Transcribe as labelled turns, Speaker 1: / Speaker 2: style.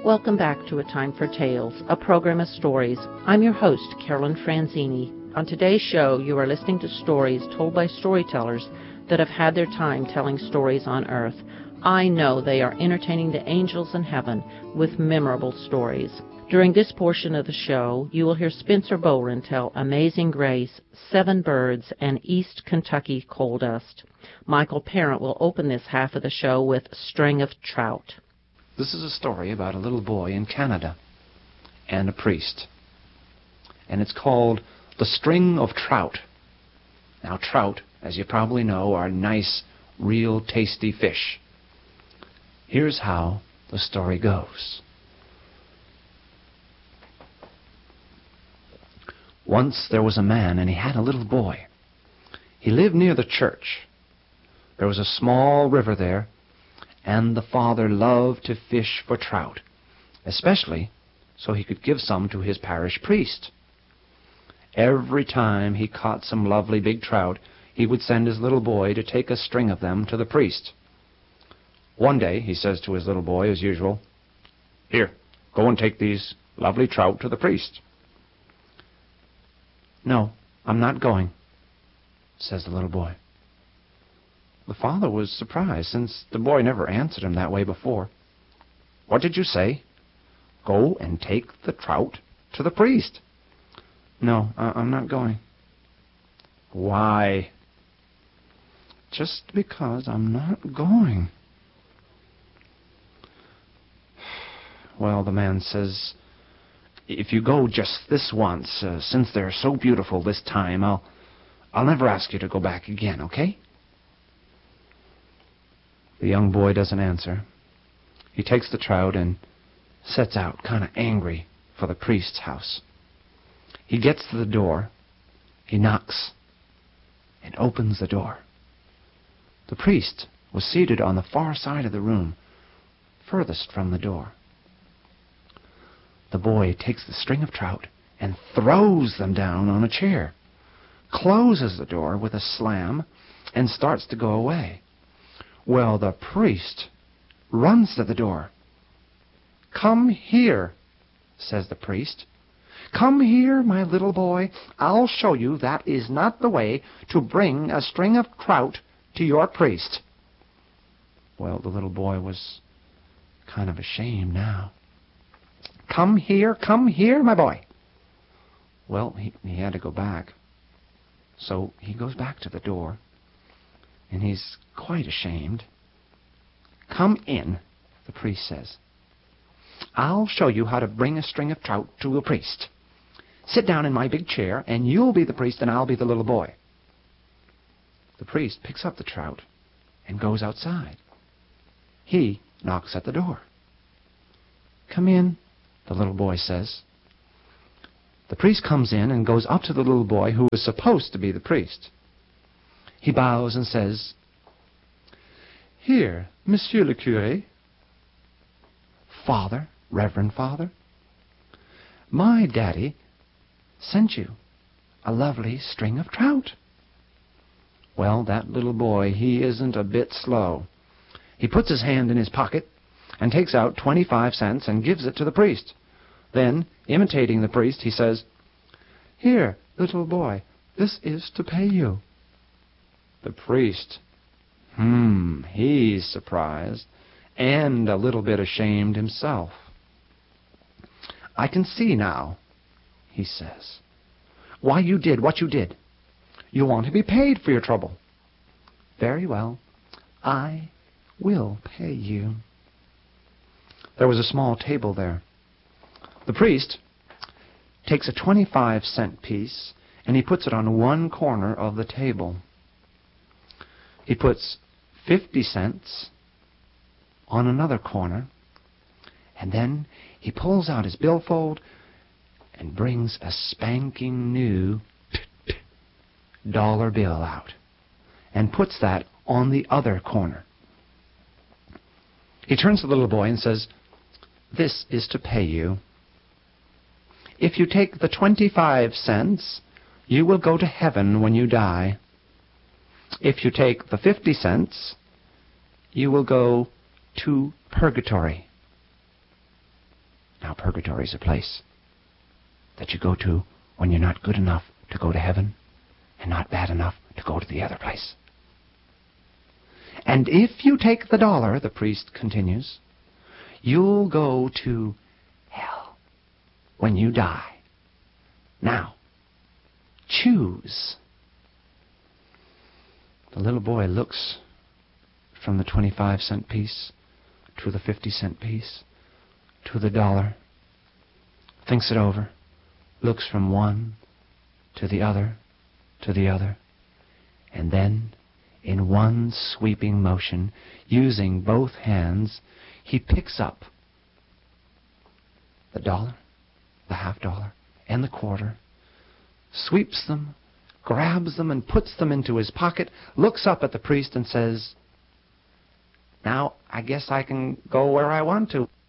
Speaker 1: Welcome back to A Time for Tales, a program of stories. I'm your host, Carolyn Franzini. On today's show, you are listening to stories told by storytellers that have had their time telling stories on Earth. I know they are entertaining the angels in heaven with memorable stories. During this portion of the show, you will hear Spencer Boland tell Amazing Grace, Seven Birds, and East Kentucky Coal Dust. Michael Parent will open this half of the show with String of Trout.
Speaker 2: This is a story about a little boy in Canada and a priest. And it's called The String of Trout. Now, trout, as you probably know, are nice, real tasty fish. Here's how the story goes. Once there was a man, and he had a little boy. He lived near the church. There was a small river there, and the father loved to fish for trout, especially so he could give some to his parish priest. Every time he caught some lovely big trout, he would send his little boy to take a string of them to the priest. One day, he says to his little boy, as usual, "Here, go and take these lovely trout to the priest." "No, I'm not going," says the little boy. The father was surprised, since the boy never answered him that way before. "What did you say?" "Go and take the trout to the priest." "No, I'm not going." "Why?" "Just because I'm not going." Well, the man says, "If you go just this once, since they're so beautiful this time, I'll never ask you to go back again, okay?" The young boy doesn't answer. He takes the trout and sets out, kind of angry, for the priest's house. He gets to the door. He knocks and opens the door. The priest was seated on the far side of the room, furthest from the door. The boy takes the string of trout and throws them down on a chair, closes the door with a slam, and starts to go away. Well, the priest runs to the door. "Come here," says the priest. "Come here, my little boy. I'll show you that is not the way to bring a string of trout to your priest." Well, the little boy was kind of ashamed now. Come here, my boy." Well, he had to go back. So he goes back to the door, and he's quite ashamed. "Come in," the priest says. "I'll show you how to bring a string of trout to a priest. Sit down in my big chair, and you'll be the priest, and I'll be the little boy." The priest picks up the trout and goes outside. He knocks at the door. "Come in," the little boy says. The priest comes in and goes up to the little boy, who is supposed to be the priest. He bows and says, "Here, Monsieur le Curé." "Father, Reverend Father, my daddy sent you a lovely string of trout." Well, that little boy, he isn't a bit slow. He puts his hand in his pocket and takes out 25 cents and gives it to the priest. Then, imitating the priest, he says, "Here, little boy, this is to pay you." The priest, he's surprised and a little bit ashamed himself. "I can see now," he says, "why you did what you did. You want to be paid for your trouble. Very well, I will pay you." There was a small table there. The priest takes a 25-cent piece and he puts it on one corner of the table. He puts 50 cents on another corner, and then he pulls out his billfold and brings a spanking new dollar bill out and puts that on the other corner. He turns to the little boy and says, "This is to pay you. If you take the 25 cents, you will go to heaven when you die. If you take the 50 cents, you will go to purgatory." Now, purgatory is a place that you go to when you're not good enough to go to heaven and not bad enough to go to the other place. And if you take the dollar, the priest continues, you'll go to hell when you die. Now, choose. The little boy looks from the 25-cent piece to the 50-cent piece to the dollar, thinks it over, looks from one to the other, and then, in one sweeping motion, using both hands, he picks up the dollar, the half-dollar, and the quarter, sweeps them, grabs them, and puts them into his pocket, looks up at the priest and says, "Now, I guess I can go where I want to."